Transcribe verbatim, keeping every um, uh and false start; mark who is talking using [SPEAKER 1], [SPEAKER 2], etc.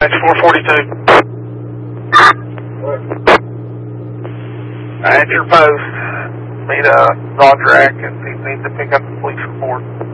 [SPEAKER 1] Dispatch four forty-two. At your post, meet uh, Roger Atkins. He needs to pick up the police report.